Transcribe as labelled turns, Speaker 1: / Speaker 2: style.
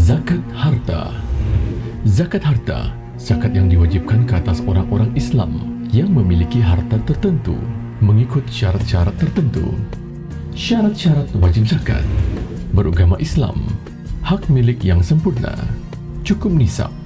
Speaker 1: Zakat harta. Zakat harta, zakat yang diwajibkan ke atas orang-orang Islam yang memiliki harta tertentu mengikut syarat-syarat tertentu. Syarat-syarat wajib zakat: beragama Islam, hak milik yang sempurna, cukup nisab,